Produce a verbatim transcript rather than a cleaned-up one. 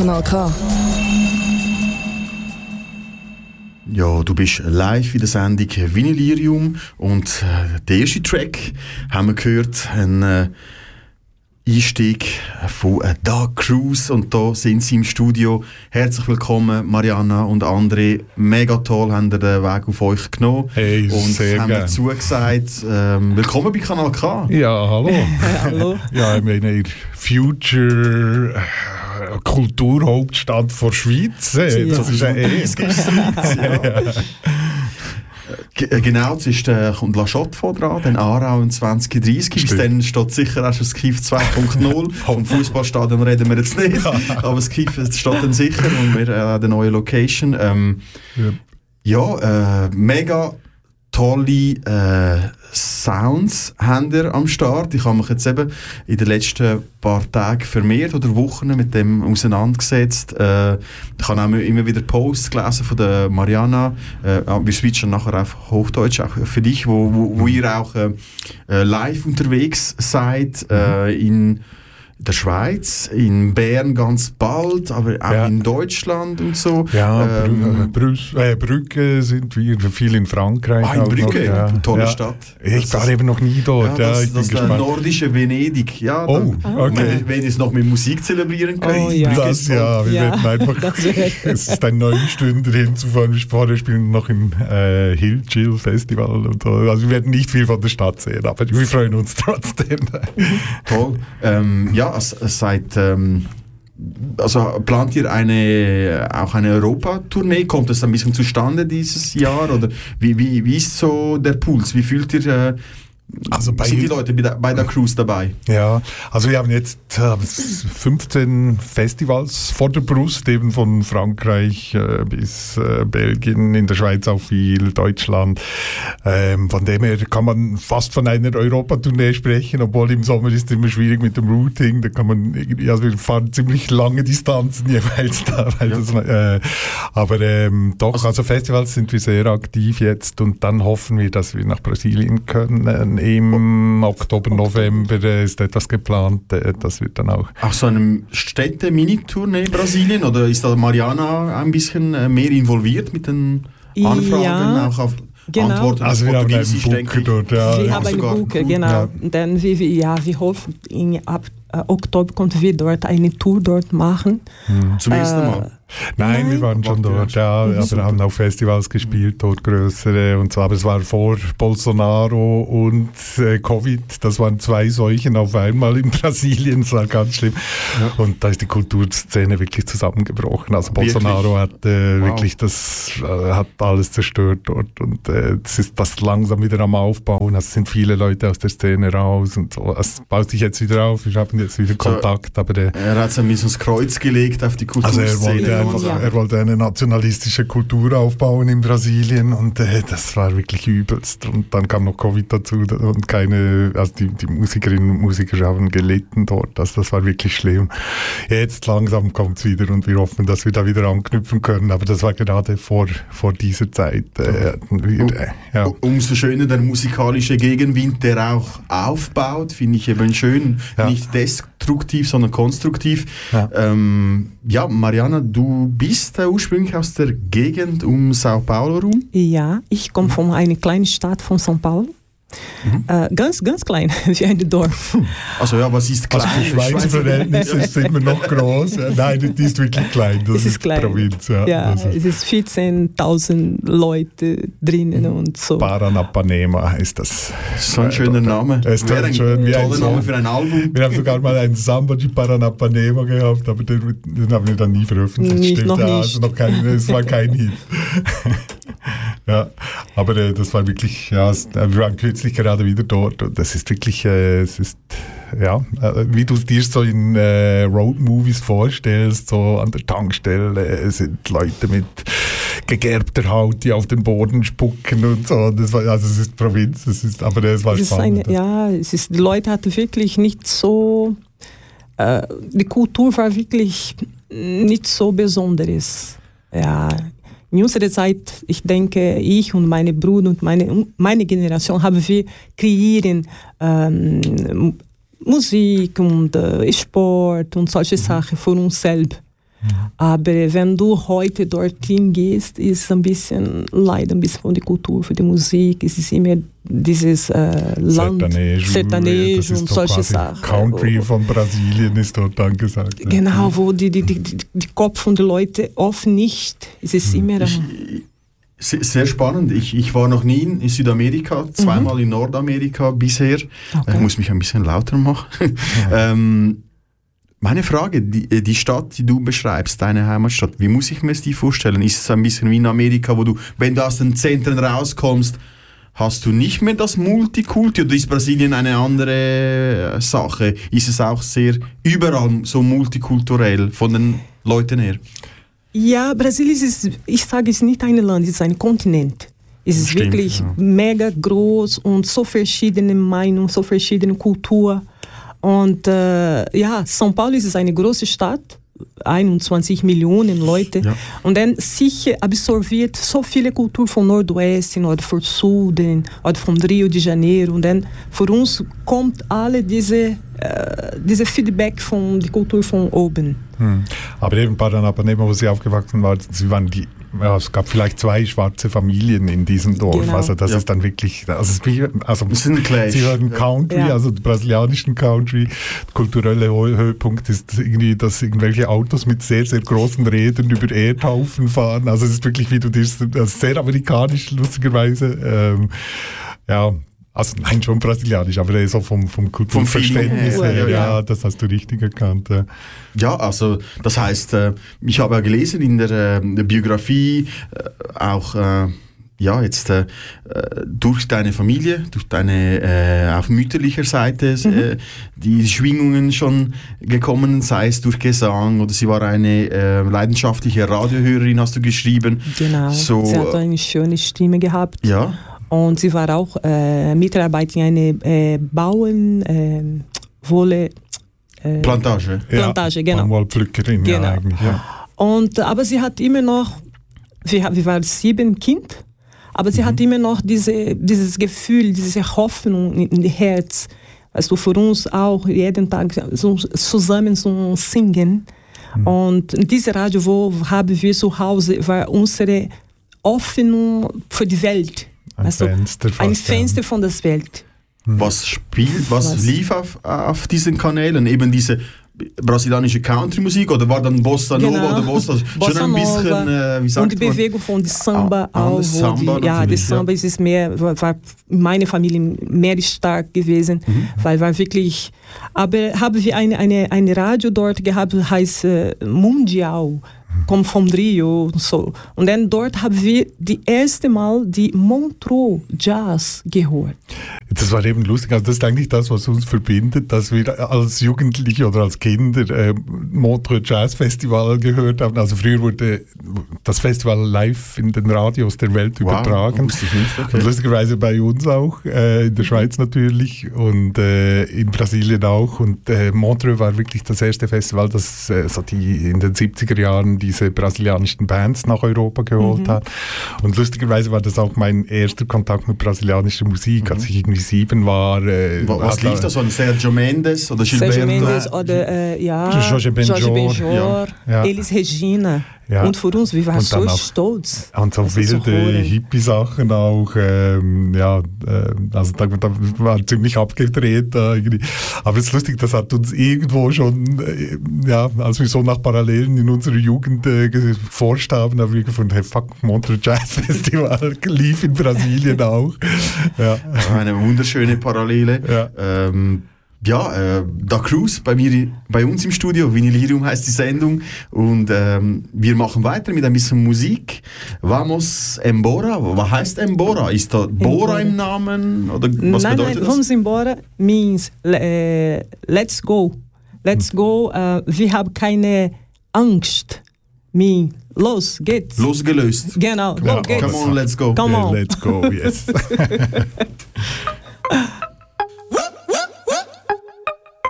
Kanal K. Ja, du bist live in der Sendung Vinylirium und äh, der erste Track haben wir gehört, ein äh, Einstieg von äh, Dark Cruise, und da sind sie im Studio. Herzlich willkommen, Mariana und André. Mega toll, haben ihr den Weg auf euch genommen. Hey, und sehr haben gern. mir zugesagt, ähm, willkommen bei Kanal K. Ja, hallo. Hallo. Ja, ich meine, ihr Future äh, Kulturhauptstadt der Schweiz. Äh, Ja. das ist ja eh. ja. G- Genau, jetzt ist, äh, kommt La Chotte vor dran, dann Aarau in zwanzig dreißig. Bis Stimmt. dann steht sicher auch schon das Kiff zwei Punkt null. Vom Fußballstadion reden wir jetzt nicht, aber das Kiff steht dann sicher und wir äh, an der neuen Location. Ähm, Ja. ja, äh, mega tolle äh, Sounds haben wir am Start. Ich habe mich jetzt eben in den letzten paar Tagen vermehrt oder Wochen mit dem auseinandergesetzt. Äh, ich habe auch immer wieder Posts gelesen von der Mariana. Äh, wir switchen nachher auf Hochdeutsch, auch für dich, wo, wo, wo ihr auch äh, äh, live unterwegs seid äh, in der Schweiz, in Bern ganz bald, aber auch Ja. in Deutschland und so. Ja, Ähm, Brü Brüs- äh, Brügge sind wir, viel in Frankreich. Ah, in auch Brügge, noch, ja. tolle ja. Stadt. Ich Das war eben noch nie dort. Ja, Ja, das, ich bin das ist der gespannt. nordische Venedig. Ja, Oh, dann, okay. wenn, wenn ihr es noch mit Musik zelebrieren könnt. Oh, ja. Brügge Das, ist toll. ja, wir Ja, werden einfach, das wäre- es ist ein neun Stunden hinzufahren. Wir spielen noch im äh, Hill Chill Festival und so. Also wir werden nicht viel von der Stadt sehen, aber wir freuen uns trotzdem. Toll. Ähm, ja, es, es seid, ähm, also plant ihr eine, auch eine Europatournee? Kommt das ein bisschen zustande dieses Jahr? Oder wie, wie, wie ist so der Puls? Wie fühlt ihr, äh, Also bei- sind die Leute bei der, bei der Cruise dabei? Ja, also wir haben jetzt äh, fünfzehn Festivals vor der Brust, eben von Frankreich äh, bis äh, Belgien, in der Schweiz auch viel, Deutschland. Ähm, von dem her kann man fast von einer Europatournee sprechen, obwohl im Sommer ist es immer schwierig mit dem Routing. Da kann man irgendwie, also wir fahren ziemlich lange Distanzen jeweils da. Weil Ja. das, äh, aber ähm, doch, also Festivals sind wir sehr aktiv jetzt, und dann hoffen wir, dass wir nach Brasilien können. Im Oktober, November äh, ist etwas geplant, äh, das wird dann auch. Auch so eine Städte-Mini-Tournee in Brasilien? Oder ist da Mariana ein bisschen äh, mehr involviert mit den Anfragen? Ja, auch auf genau. Antworten? Also wir haben einen Portugiesisch, denke Booker ich. dort, ja. wir ja, haben eine sogar. Buche, Gut. genau. Ja. Dann wir, wir- ja, wir hoffen, in, ab äh, Oktober konnten wir dort eine Tour dort machen. Zum ersten Äh, Mal. Nein, wir Nein. waren schon Wart ihr dort, ja, Mhm. aber haben auch Festivals gespielt, dort größere und so, aber es war vor Bolsonaro und äh, Covid, das waren zwei Seuchen auf einmal in Brasilien, das war ganz schlimm. Ja. Und da ist die Kulturszene wirklich zusammengebrochen. Also Wirklich? Bolsonaro hat äh, Wow. wirklich das, äh, hat alles zerstört dort, und äh, es ist das langsam wieder am Aufbauen, es sind viele Leute aus der Szene raus und so. Es baut sich jetzt wieder auf, wir haben jetzt wieder Kontakt, aber äh, Er hat so ein bisschen das Kreuz gelegt auf die also Kulturszene. er wollte, einfach, Ja. er wollte eine nationalistische Kultur aufbauen in Brasilien, und äh, das war wirklich übelst. Und dann kam noch Covid dazu und keine, also die, die Musikerinnen und Musiker haben gelitten dort. Also das war wirklich schlimm. Jetzt langsam kommt es wieder, und wir hoffen, dass wir da wieder anknüpfen können. Aber das war gerade vor, vor dieser Zeit. Äh, wir, äh, ja. Umso schöner der musikalische Gegenwind, der auch aufbaut, finde ich eben schön. Ja. Nicht destruktiv, sondern konstruktiv. Ja. Ähm, ja, Mariana, du bist äh, ursprünglich aus der Gegend um Sao Paulo rum. Ja, ich komme von einer kleinen Stadt von São Paulo. Äh, ganz, ganz klein, wie ein Dorf. Also ja, was ist klein? Also für Schweizer Verhältnisse ist es immer noch groß. Ja, nein, die ist wirklich klein. Das Es ist klein. Provinz. Ja, Ja, das ist es ist vierzehntausend Leute drinnen und so. Paranapanema ist das. So ein schöner Name. Es ist Wäre ein schön, wie ein toller Song. Name für ein Album. Wir haben sogar mal einen Samba de Paranapanema gehabt, aber den, den haben wir dann nie veröffentlicht. Nicht, Stimmt, noch ja, nicht. Also noch kein, es war kein Hit. Ja, aber äh, das war wirklich, ja, es, äh, wir waren kürzlich gerade wieder dort, und das ist wirklich, äh, es ist, ja, äh, wie du es dir so in äh, Road-Movies vorstellst, so an der Tankstelle äh, sind Leute mit gegerbter Haut, die auf den Boden spucken und so. Das war, also es ist Provinz, es ist, aber es war Es ist spannend. eine, ja, es ist, die Leute hatten wirklich nicht so, äh, die Kultur war wirklich nicht so Besonderes. Ja, in unserer Zeit, ich denke, ich und meine Brüder und meine, meine Generation haben wir kreieren ähm, Musik und äh, Sport und solche Sachen für uns selbst. Aber wenn du heute dorthin gehst, ist ein bisschen leider ein bisschen von der Kultur, für die Musik, es ist immer dieses äh, Land, Sertanejo und solche Sachen. Country von Brasilien ist dort angesagt. Genau, wo die, die, die, die, die Kopf von den Leuten oft nicht, es ist immer... Ich, sehr spannend. Ich, ich war noch nie in Südamerika, zweimal mhm. in Nordamerika bisher. Okay. Ich muss mich ein bisschen lauter machen. ähm, Meine Frage, die, die Stadt, die du beschreibst, deine Heimatstadt, wie muss ich mir die vorstellen? Ist es ein bisschen wie in Amerika, wo du, wenn du aus den Zentren rauskommst, hast du nicht mehr das Multikulti, oder ist Brasilien eine andere Sache? Ist es auch sehr überall so multikulturell von den Leuten her? Ja, Brasilien ist, ich sage, es ist nicht ein Land, es ist ein Kontinent. Es ist Stimmt, wirklich ja. mega groß und so verschiedene Meinungen, so verschiedene Kulturen. Und äh, ja, São Paulo ist eine große Stadt, einundzwanzig Millionen Leute. Ja. Und dann sicher absorbiert so viele Kultur von Nordwesten oder von Süden oder von Rio de Janeiro. Und dann für uns kommt alle diese, äh, diese Feedback von der Kultur von oben. Hm. Aber eben Paranapanema, wo Sie aufgewachsen waren, Sie waren die Ja, es gab vielleicht zwei schwarze Familien in diesem Dorf. Genau. Also das ja. ist dann wirklich, also, es ist, also das ist ein Clash. Sie hören Country, ja. also brasilianischen Country. Der kulturelle Höhepunkt ist irgendwie, dass irgendwelche Autos mit sehr, sehr großen Rädern über Erdhaufen fahren. Also es ist wirklich, wie du dir, also sehr amerikanisch, lustigerweise. Ähm, ja, also nein, schon brasilianisch, aber so vom, vom Kulturverständnis her, ja, ja, ja, das hast du richtig erkannt. Ja, ja also das heißt, ich habe ja gelesen in der, der Biografie, auch ja, jetzt äh, durch deine Familie, durch deine äh, auf mütterlicher Seite mhm. äh, die Schwingungen schon gekommen, sei es durch Gesang oder sie war eine äh, leidenschaftliche Radiohörerin, hast du geschrieben. Genau, so, sie hat eine schöne Stimme gehabt. Ja. Und sie war auch äh, Mitarbeiterin in einer äh, Bauern, äh, Wolle, äh, Plantage. Plantage, ja, genau. Baumwollpflückerin, genau. ja, eigentlich. Ja. Und, aber sie hat immer noch, wir, wir waren sieben Kinder, aber sie mhm. hat immer noch diese, dieses Gefühl, diese Hoffnung in, in Herz. Also für uns auch jeden Tag so zusammen so singen. Mhm. Und diese Radio, wo haben wir zu Hause, war unsere Öffnung für die Welt. Ein also Fenster, ein Fenster von der Welt. Was spielt, was, was lief auf, auf diesen Kanälen? Eben diese brasilianische Country-Musik oder war dann Bossa Nova genau. oder Bossa? Bossa schon ein bisschen, Nova. Äh, wie sagt und die man? Bewegung von der Samba ah, auch. Samba die, ja, die Samba ja. ist mehr, war, war meine Familie mehr stark gewesen, mhm. weil war wirklich. Aber haben wir eine, eine, eine Radio dort gehabt, heißt äh, Mundial. Kommt vom Rio und so. Und dann dort haben wir die erste Mal die Montreux Jazz gehört. Das war eben lustig, also das ist eigentlich das, was uns verbindet, dass wir als Jugendliche oder als Kinder äh, Montreux Jazz Festival gehört haben. Also früher wurde das Festival live in den Radios der Welt wow, übertragen. Wusste ich nicht. Okay. Und lustigerweise bei uns auch, äh, in der Schweiz natürlich und äh, in Brasilien auch. Und äh, Montreux war wirklich das erste Festival, das äh, so die in den siebziger Jahren diese brasilianischen Bands nach Europa geholt mhm. hat. Und lustigerweise war das auch mein erster Kontakt mit brasilianischer Musik, mhm. als ich irgendwie sieben war. Äh, Was lief da so? Sergio Mendes oder Gilberto? Sergio Mendes oder äh, ja, Jorge Benjor, Benjor ja. Elis Regina. Ja. Und für uns, wir waren so auch, stolz. Und so wilde Hippie-Sachen auch. Ähm, ja, äh, also da, da war ziemlich abgedreht. Da irgendwie. Aber es ist lustig, das hat uns irgendwo schon, äh, ja, als wir so nach Parallelen in unserer Jugend äh, geforscht haben, haben wir gefunden, hey, fuck, Montreux Jazz Festival lief in Brasilien auch. Ja. Eine wunderschöne Parallele. Ja. Ähm, Ja, äh, Da Cruz bei mir, bei uns im Studio, Vinylirium heißt die Sendung und ähm, wir machen weiter mit ein bisschen Musik. Vamos embora, was heißt embora? Ist da Bora im Namen oder was nein, bedeutet nein, das? Vamos embora means uh, let's go, let's go. Uh, wir haben keine Angst. Me, los geht's. Losgelöst. Genau, ja, los geht's. Come on, let's go. Come on. Yeah, let's go, yes.